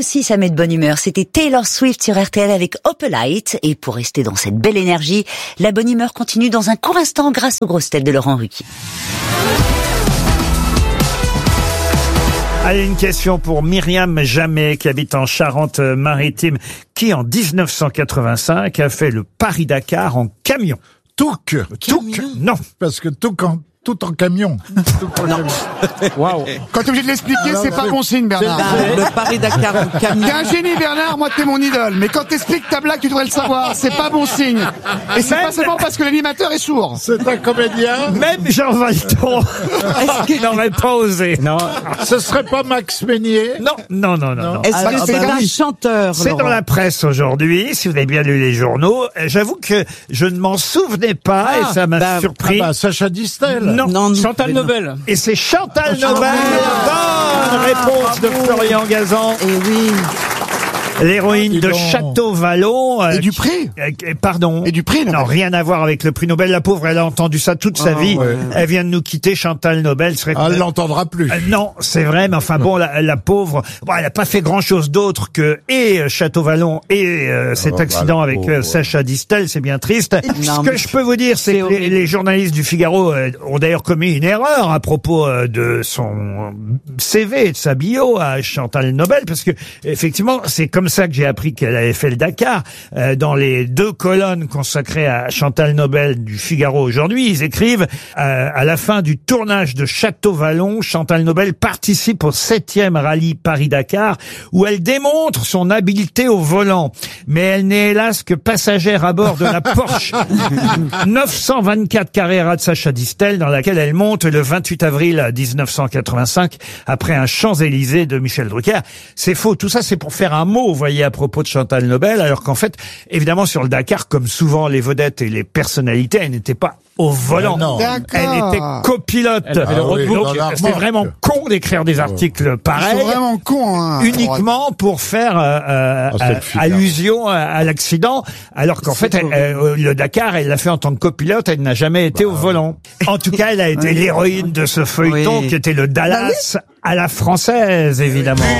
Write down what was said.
aussi, ça met de bonne humeur. C'était Taylor Swift sur RTL avec Opalite. Et pour rester dans cette belle énergie, la bonne humeur continue dans un court instant grâce aux grosses têtes de Laurent Ruquier. Allez, une question pour Myriam Jamet, qui habite en Charente-Maritime, qui en 1985 a fait le Paris-Dakar en camion. Touc. Non. Parce que tout en camion. Waouh. Quand t'es obligé de l'expliquer, c'est pas bon signe, Bernard. Le Paris-Dakar en camion. T'es un génie, Bernard, moi t'es mon idole. Mais quand t'expliques ta blague, tu devrais le savoir. C'est pas bon signe. Et c'est pas seulement parce que l'animateur est sourd. C'est un comédien. Même Jean Valton n'aurait pas osé. Non. Ce serait pas Max Meignier? Non. Est-ce que c'est un chanteur, C'est Laurent dans la presse aujourd'hui, si vous avez bien lu les journaux. J'avoue que je ne m'en souvenais pas et ça m'a surpris. Sacha Distel. Non. Chantal Nobel. Et c'est Chantal Nobel. Bonne réponse de Florian Gazan. Et oui. L'héroïne de Château-Vallon. Et du prix. Pardon. Et du prix, Non, rien à voir avec le prix Nobel. La pauvre, elle a entendu ça toute sa vie. Ouais. Elle vient de nous quitter, Chantal Nobel. Elle l'entendra plus. Non, c'est vrai, mais enfin bon, la pauvre, elle n'a pas fait grand-chose d'autre que Château-Vallon et cet accident avec Sacha Distel. C'est bien triste. Ce que je peux vous dire, c'est que les journalistes du Figaro ont d'ailleurs commis une erreur à propos de son CV et de sa bio à Chantal Nobel, parce que effectivement, c'est comme ça que j'ai appris qu'elle avait fait le Dakar. Dans les 2 colonnes consacrées à Chantal Nobel du Figaro aujourd'hui, ils écrivent à la fin du tournage de Château-Vallon, Chantal Nobel participe au 7e rallye Paris-Dakar où elle démontre son habileté au volant. Mais elle n'est hélas que passagère à bord de la Porsche 924 Carrera de Sacha Distel, dans laquelle elle monte le 28 avril 1985 après un Champs-Élysées de Michel Drucker. C'est faux. Tout ça, c'est pour faire un mot, vous voyez, à propos de Chantal Nobel, alors qu'en fait, évidemment, sur le Dakar, comme souvent les vedettes et les personnalités, elle n'était pas au volant. Elle était copilope. C'était vraiment con d'écrire des articles pareils. C'est vraiment con, uniquement pour faire allusion à l'accident, alors qu'en fait, le Dakar, elle l'a fait en tant que copilote, elle n'a jamais été au volant. En tout cas, elle a été l'héroïne de ce feuilleton qui était le Dallas à la française, évidemment.